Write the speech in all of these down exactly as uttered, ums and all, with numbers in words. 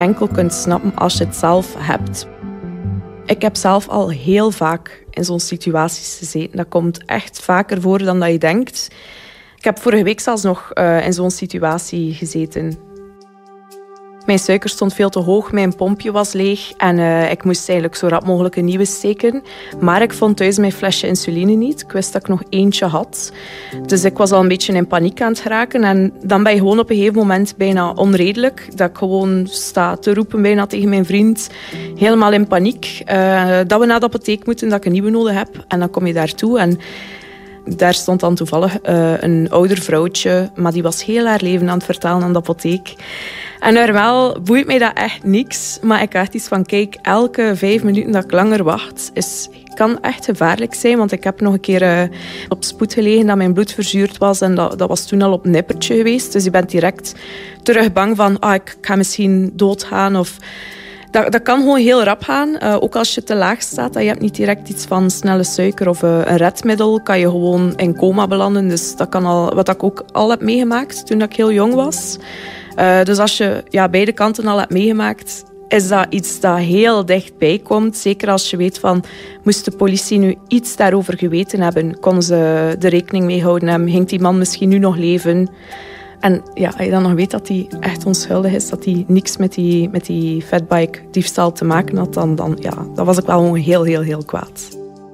enkel kunt snappen als je het zelf hebt. Ik heb zelf al heel vaak in zo'n situaties gezeten. Dat komt echt vaker voor dan dat je denkt. Ik heb vorige week zelfs nog uh, in zo'n situatie gezeten. Mijn suiker stond veel te hoog, mijn pompje was leeg en uh, ik moest eigenlijk zo rap mogelijk een nieuwe steken. Maar ik vond thuis mijn flesje insuline niet. Ik wist dat ik nog eentje had. Dus ik was al een beetje in paniek aan het geraken. En dan ben je gewoon op een gegeven moment bijna onredelijk. Dat ik gewoon sta te roepen bijna tegen mijn vriend. Helemaal in paniek. Uh, dat we naar de apotheek moeten, dat ik een nieuwe nodig heb. En dan kom je daartoe en daar stond dan toevallig uh, een ouder vrouwtje, maar die was heel haar leven aan het vertellen aan de apotheek. En normaal boeit mij dat echt niks, maar ik had iets van, kijk, elke vijf minuten dat ik langer wacht, is, kan echt gevaarlijk zijn, want ik heb nog een keer uh, op spoed gelegen dat mijn bloed verzuurd was en dat, dat was toen al op een nippertje geweest. Dus je bent direct terug bang van, ah, ik ga misschien doodgaan of... Dat, dat kan gewoon heel rap gaan. Uh, ook als je te laag staat, dat je hebt niet direct iets van snelle suiker of uh, een redmiddel, kan je gewoon in coma belanden. Dus dat kan al, wat ik ook al heb meegemaakt toen ik heel jong was. Uh, dus als je ja, beide kanten al hebt meegemaakt, is dat iets dat heel dichtbij komt. Zeker als je weet van, moest de politie nu iets daarover geweten hebben, konden ze er rekening mee houden hebben. Ging die man misschien nu nog leven? En ja, als je dan nog weet dat hij echt onschuldig is, dat hij niks met die, met die fatbike-diefstal te maken had, dan, dan, ja, dan was ik wel gewoon heel, heel, heel kwaad.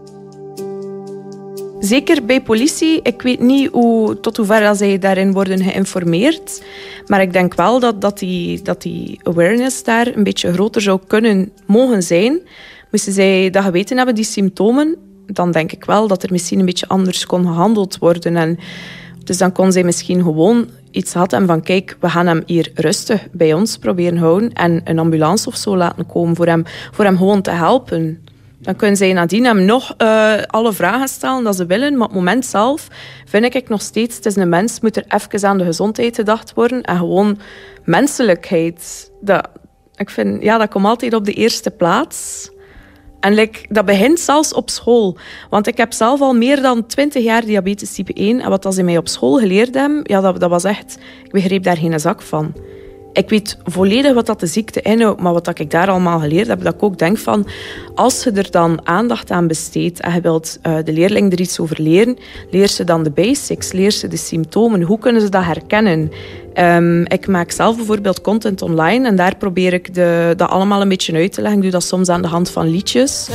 Zeker bij politie. Ik weet niet hoe, tot hoever zij daarin worden geïnformeerd. Maar ik denk wel dat, dat, die, dat die awareness daar een beetje groter zou kunnen mogen zijn. Moesten zij dat geweten hebben, die symptomen, dan denk ik wel dat er misschien een beetje anders kon gehandeld worden. En dus dan kon zij misschien gewoon iets hadden van, kijk, we gaan hem hier rustig bij ons proberen houden en een ambulance of zo laten komen voor hem, voor hem gewoon te helpen. Dan kunnen zij nadien hem nog uh, alle vragen stellen dat ze willen, maar op het moment zelf vind ik nog steeds, het is een mens, moet er even aan de gezondheid gedacht worden en gewoon menselijkheid. Dat, ik vind, ja, dat komt altijd op de eerste plaats. En like, dat begint zelfs op school. Want ik heb zelf al meer dan twintig jaar diabetes type één. En wat ze mij op school geleerd hebben, ja, dat, dat was echt... Ik begreep daar geen zak van. Ik weet volledig wat dat de ziekte inhoudt, maar wat ik daar allemaal geleerd heb, dat ik ook denk van, als je er dan aandacht aan besteedt en je wilt uh, de leerling er iets over leren, leer ze dan de basics, leer ze de symptomen. Hoe kunnen ze dat herkennen? Um, ik maak zelf bijvoorbeeld content online en daar probeer ik de, dat allemaal een beetje uit te leggen. Ik doe dat soms aan de hand van liedjes.